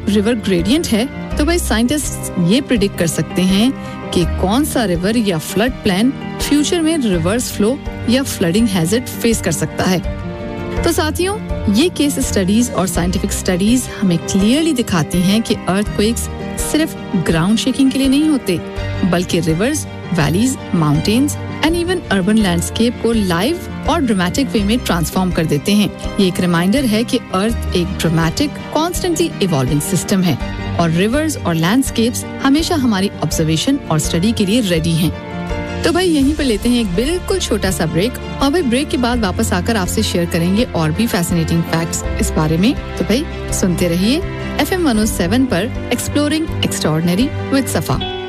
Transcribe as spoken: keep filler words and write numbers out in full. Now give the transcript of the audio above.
River gradient है तो भाई साइंटिस्ट ये प्रिडिक्ट कर सकते हैं कि कौन सा रिवर या फ्लड प्लान फ्यूचर में रिवर्स फ्लो या फ्लडिंग हैजर्ड फेस कर सकता है। तो साथियों, ये केस स्टडीज और साइंटिफिक स्टडीज हमें क्लियरली दिखाती हैं कि अर्थक्वेक्स सिर्फ ग्राउंड शेकिंग के लिए नहीं होते, बल्कि reverse, valleys, mountains and even urban landscape को लाइव और ड्रामेटिक वे में ट्रांसफॉर्म कर देते हैं। ये एक रिमाइंडर है कि अर्थ एक ड्रामेटिक, कॉन्स्टेंटली इवॉल्विंग सिस्टम है और रिवर्स और लैंडस्केप्स हमेशा हमारी ऑब्जर्वेशन और स्टडी के लिए रेडी हैं। तो भाई यहीं पर लेते हैं एक बिल्कुल छोटा सा ब्रेक और भाई ब्रेक के बाद वापस आकर आपसे शेयर करेंगे और भी फैसिनेटिंग फैक्ट्स इस बारे में। तो भाई सुनते रहिए F M one O seven पर एक्सप्लोरिंग एक्स्ट्राऑर्डिनरी विद सफा।